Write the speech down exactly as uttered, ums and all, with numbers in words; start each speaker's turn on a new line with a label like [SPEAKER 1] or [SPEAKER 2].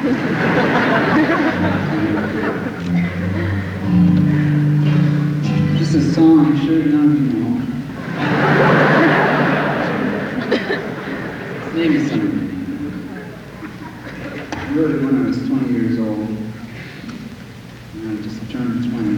[SPEAKER 1] This is a song I'm sure none of you know. Maybe some of you. I wrote it when I was twenty years old. And I just turned twenty.